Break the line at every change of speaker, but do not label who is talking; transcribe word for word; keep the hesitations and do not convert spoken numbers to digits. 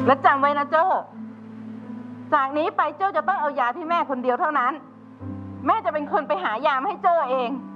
และจำไว้นะเจ้าจากนี้ไปเจ้าจะต้องเอายาที่แม่คนเดียวเท่านั้นแม่จะเป็นคนไปหายามาให้เจ้าเอง